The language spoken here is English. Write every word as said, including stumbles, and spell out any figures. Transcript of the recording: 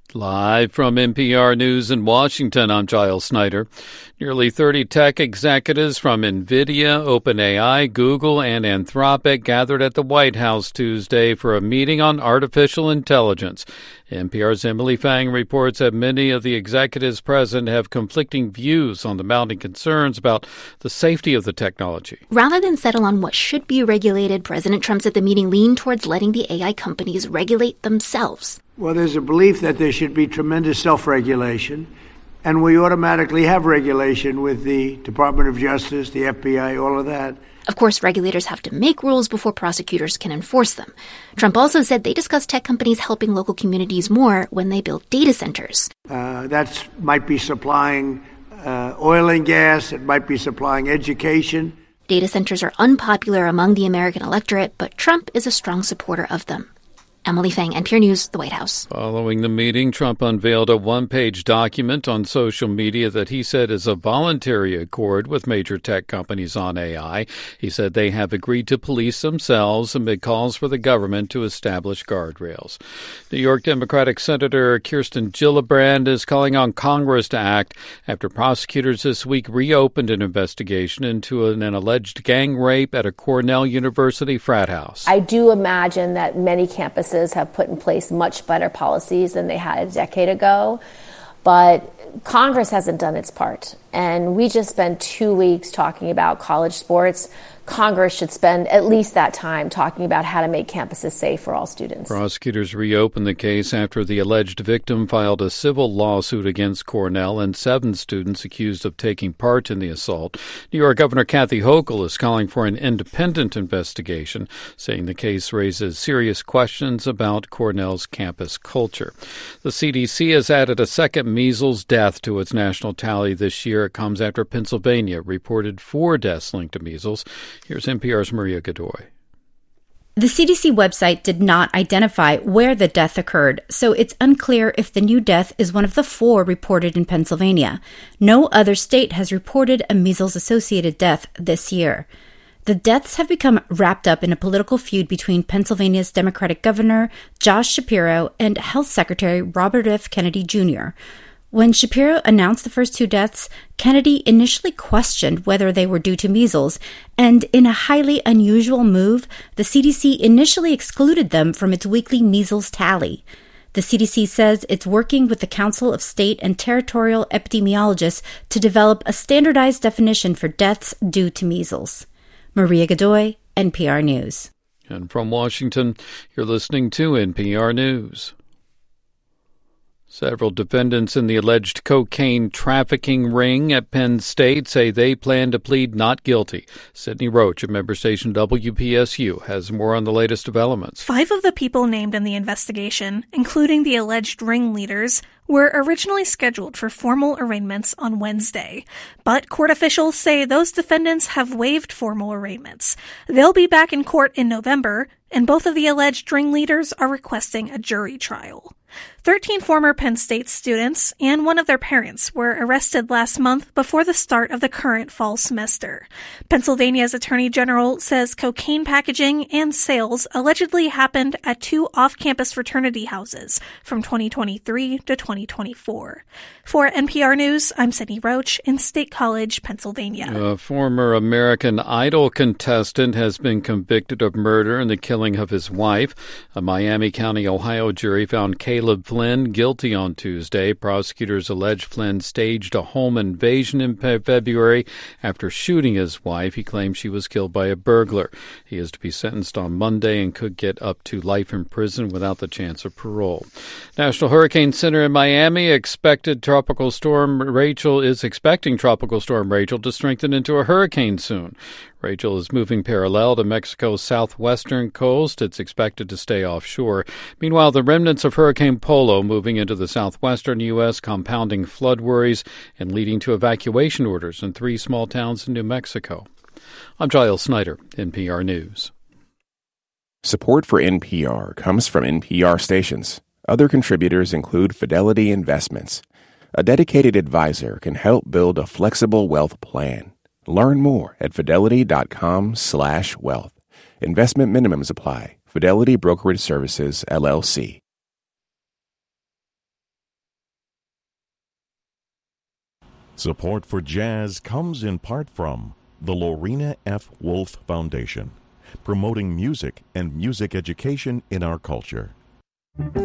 Live from N P R News in Washington, I'm Giles Snyder. Nearly thirty tech executives from NVIDIA, OpenAI, Google, and Anthropic gathered at the White House Tuesday for a meeting on artificial intelligence. N P R's Emily Fang reports that many of the executives present have conflicting views on the mounting concerns about the safety of the technology. Rather than settle on what should be regulated, President Trump said the meeting leaned towards letting the A I companies regulate themselves. Well, there's a belief that there should be tremendous self-regulation, and we automatically have regulation with the Department of Justice, the F B I, all of that. Of course, regulators have to make rules before prosecutors can enforce them. Trump also said they discussed tech companies helping local communities more when they build data centers. Uh, that might be supplying uh, oil and gas. It might be supplying education. Data centers are unpopular among the American electorate, but Trump is a strong supporter of them. Emily Fang, N P R News, the White House. Following the meeting, Trump unveiled a one-page document on social media that he said is a voluntary accord with major tech companies on A I. He said they have agreed to police themselves amid calls for the government to establish guardrails. New York Democratic Senator Kirsten Gillibrand is calling on Congress to act after prosecutors this week reopened an investigation into an, an alleged gang rape at a Cornell University frat house. I do imagine that many campuses have put in place much better policies than they had a decade ago, but Congress hasn't done its part. And we just spent two weeks talking about college sports. Congress should spend at least that time talking about how to make campuses safe for all students. Prosecutors reopened the case after the alleged victim filed a civil lawsuit against Cornell and seven students accused of taking part in the assault. New York Governor Kathy Hochul is calling for an independent investigation, saying the case raises serious questions about Cornell's campus culture. The C D C has added a second measles death to its national tally this year. It comes after Pennsylvania reported four deaths linked to measles. Here's N P R's Maria Godoy. The C D C website did not identify where the death occurred, so it's unclear if the new death is one of the four reported in Pennsylvania. No other state has reported a measles-associated death this year. The deaths have become wrapped up in a political feud between Pennsylvania's Democratic Governor Josh Shapiro and Health Secretary Robert F. Kennedy Junior When Shapiro announced the first two deaths, Kennedy initially questioned whether they were due to measles, and in a highly unusual move, the C D C initially excluded them from its weekly measles tally. The C D C says it's working with the Council of State and Territorial Epidemiologists to develop a standardized definition for deaths due to measles. Maria Godoy, N P R News. And from Washington, you're listening to N P R News. Several defendants in the alleged cocaine trafficking ring at Penn State say they plan to plead not guilty. Sydney Roach of member station W P S U has more on the latest developments. Five of the people named in the investigation, including the alleged ringleaders, were originally scheduled for formal arraignments on Wednesday. But court officials say those defendants have waived formal arraignments. They'll be back in court in November, and both of the alleged ringleaders are requesting a jury trial. Thirteen former Penn State students and one of their parents were arrested last month before the start of the current fall semester. Pennsylvania's Attorney General says cocaine packaging and sales allegedly happened at two off-campus fraternity houses from twenty twenty-three to twenty twenty-four. For N P R News, I'm Sydney Roach in State College, Pennsylvania. A former American Idol contestant has been convicted of murder in the killing of his wife. A Miami County, Ohio jury found Caleb Flynn guilty on Tuesday. Prosecutors allege Flynn staged a home invasion in February after shooting his wife. He claims she was killed by a burglar. He is to be sentenced on Monday and could get up to life in prison without the chance of parole. National Hurricane Center in Miami expected Tropical Storm Rachel is expecting Tropical Storm Rachel to strengthen into a hurricane soon. Rachel is moving parallel to Mexico's southwestern coast. It's expected to stay offshore. Meanwhile, the remnants of Hurricane Polo moving into the southwestern U S, compounding flood worries and leading to evacuation orders in three small towns in New Mexico. I'm Giles Snyder, N P R News. Support for N P R comes from N P R stations. Other contributors include Fidelity Investments. A dedicated advisor can help build a flexible wealth plan. Learn more at fidelity.com slash wealth. Investment minimums apply. Fidelity Brokerage Services, L L C. Support for jazz comes in part from the Lorena F. Wolf Foundation, promoting music and music education in our culture.